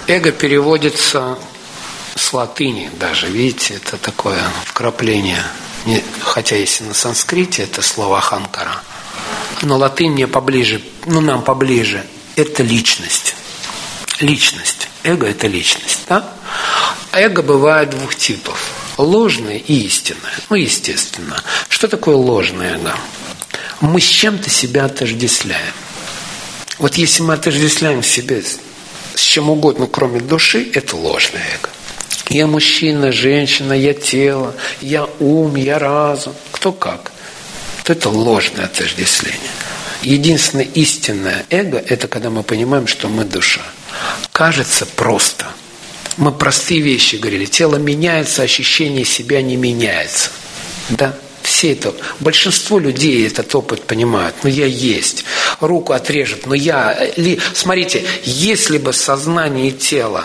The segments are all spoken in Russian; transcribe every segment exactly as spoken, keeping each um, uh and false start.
Эго переводится с латыни даже, видите, это такое вкрапление. Хотя если на санскрите это слово аханкара, но латынь мне поближе, ну нам поближе, это личность. Личность. Эго – это личность, да? Эго бывает двух типов. Ложное и истинное. Ну, естественно. Что такое ложное эго? Мы с чем-то себя отождествляем. Вот если мы отождествляем себя с чем угодно, кроме души, это ложное эго. Я мужчина, женщина, я тело, я ум, я разум. Кто как. То это ложное отождествление. Единственное истинное эго – это когда мы понимаем, что мы душа. Кажется просто. Мы простые вещи говорили. Тело меняется, ощущение себя не меняется. Да? Все это, большинство людей этот опыт понимают. Но я есть. Руку отрежет, но я... Смотрите, если бы сознание и тело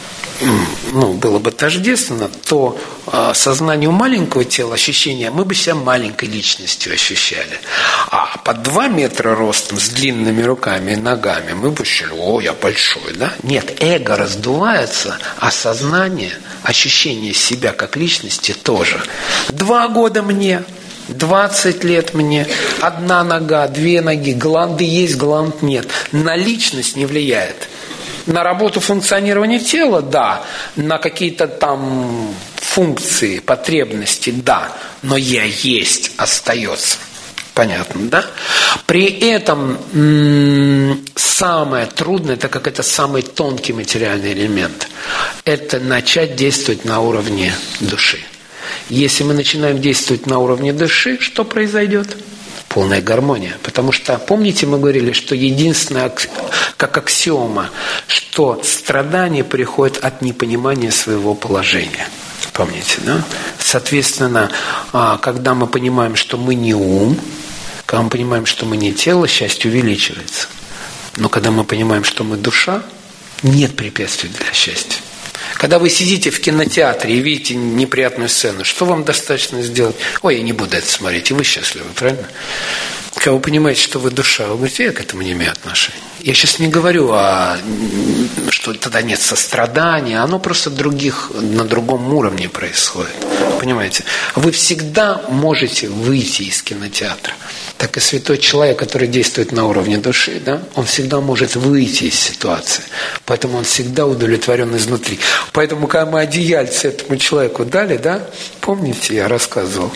ну, было бы тождественно, то э, сознанию маленького тела ощущения, мы бы себя маленькой личностью ощущали. А под два метра ростом, с длинными руками и ногами, мы бы ощущали, о, я большой, да? Нет, эго раздувается, а сознание, ощущение себя как личности тоже. Два года мне, двадцать лет мне, одна нога, две ноги, гланды есть, гланд нет. На личность не влияет. На работу функционирования тела, да. На какие-то там функции, потребности, да. Но я есть остается. Понятно, да? При этом м- самое трудное, так как это самый тонкий материальный элемент, это начать действовать на уровне души. Если мы начинаем действовать на уровне души, что произойдет? Полная гармония. Потому что, помните, мы говорили, что единственное, как аксиома, что страдание приходит от непонимания своего положения. Помните, да? Соответственно, когда мы понимаем, что мы не ум, когда мы понимаем, что мы не тело, счастье увеличивается. Но когда мы понимаем, что мы душа, нет препятствий для счастья. Когда вы сидите в кинотеатре и видите неприятную сцену, что вам достаточно сделать? Ой, я не буду это смотреть, и вы счастливы, правильно? Когда вы понимаете, что вы душа, вы говорите, я к этому не имею отношения. Я сейчас не говорю, о, что тогда нет сострадания, оно просто других, на другом уровне происходит. Понимаете? Вы всегда можете выйти из кинотеатра. Так и святой человек, который действует на уровне души, да, он всегда может выйти из ситуации. Поэтому он всегда удовлетворен изнутри. Поэтому, когда мы одеяльце этому человеку дали, да, помните, я рассказывал,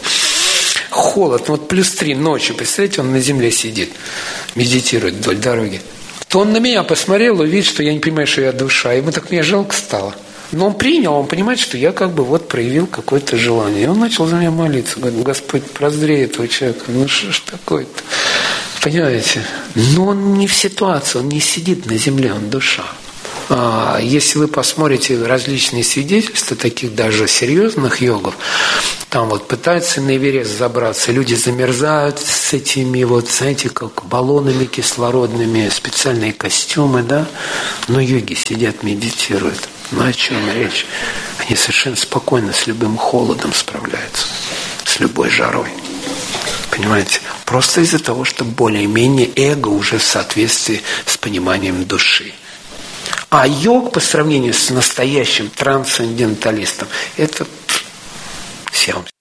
холод, вот плюс три ночью, представляете, он на земле сидит, медитирует вдоль дороги. То он на меня посмотрел, увидел, что я не понимаю, что я душа. Ему так мне жалко стало. Но он принял, он понимает, что я как бы вот проявил какое-то желание. И он начал за меня молиться. Говорит, Господь, прозри этого человека. Ну что ж такое-то? Понимаете? Но он не в ситуации, он не сидит на земле, он душа. А если вы посмотрите различные свидетельства таких даже серьезных йогов, там вот пытаются на Эверест забраться, люди замерзают с этими вот, знаете, как баллонами кислородными, специальные костюмы, да? Но йоги сидят, медитируют. Ну о чем речь? Они совершенно спокойно с любым холодом справляются, с любой жарой. Понимаете? Просто из-за того, что более-менее эго уже в соответствии с пониманием души. А йог по сравнению с настоящим трансценденталистом, это все.